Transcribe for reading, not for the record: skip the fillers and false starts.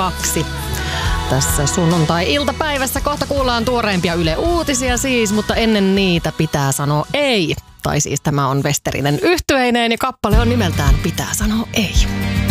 2. Tässä sunnuntai-iltapäivässä kohta kuullaan tuoreimpia Yle Uutisia siis, mutta ennen niitä pitää sanoa ei. Tai siis tämä on Westerinen yhtyeineen ja kappale on nimeltään Pitää sanoa ei.